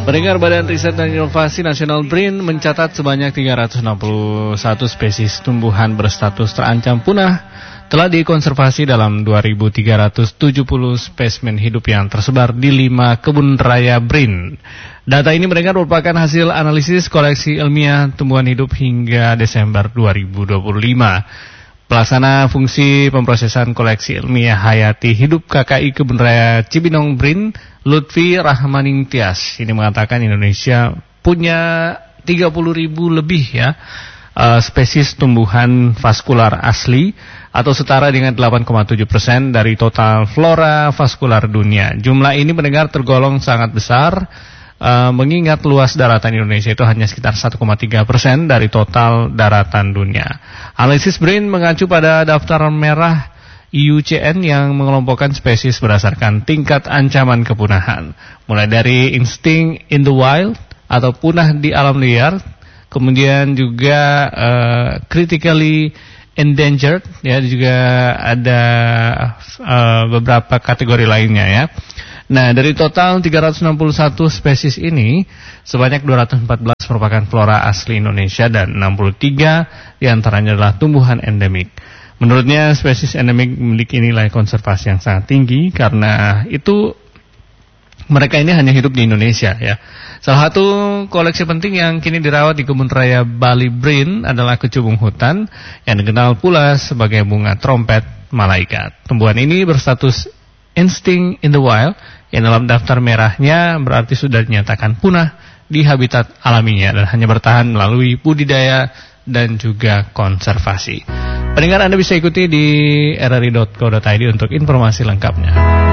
Pendengar Badan Riset dan Inovasi Nasional BRIN mencatat sebanyak 361 spesies tumbuhan berstatus terancam punah telah dikonservasi dalam 2.370 spesimen hidup yang tersebar di 5 kebun raya BRIN. Data ini merupakan hasil analisis koleksi ilmiah tumbuhan hidup hingga Desember 2025. Pelaksana fungsi pemrosesan koleksi ilmiah hayati hidup KKI Kebun Raya Cibinong BRIN, Lutfi Rahmaning Tias, ini mengatakan Indonesia punya 30.000 lebih spesies tumbuhan vaskular asli atau setara dengan 8,7% dari total flora vaskular dunia. Jumlah ini mendengar tergolong sangat besar. Mengingat luas daratan Indonesia itu hanya sekitar 1,3% dari total daratan dunia. Analisis BRIN mengacu pada daftar merah IUCN yang mengelompokkan spesies berdasarkan tingkat ancaman kepunahan, mulai dari instinct in the wild atau punah di alam liar, kemudian juga critically endangered, ya, juga ada beberapa kategori lainnya ya. Nah, dari total 361 spesies ini, sebanyak 214 merupakan flora asli Indonesia dan 63 diantaranya adalah tumbuhan endemik. Menurutnya, spesies endemik memiliki nilai konservasi yang sangat tinggi karena itu mereka ini hanya hidup di Indonesia ya. Salah satu koleksi penting yang kini dirawat di Kebun Raya Bali BRIN adalah kecubung hutan yang dikenal pula sebagai bunga trompet malaikat. Tumbuhan ini berstatus instinct in the wild yang dalam daftar merahnya berarti sudah dinyatakan punah di habitat alaminya dan hanya bertahan melalui budidaya dan juga konservasi. Pendengar, Anda bisa ikuti di rri.co.id untuk informasi lengkapnya.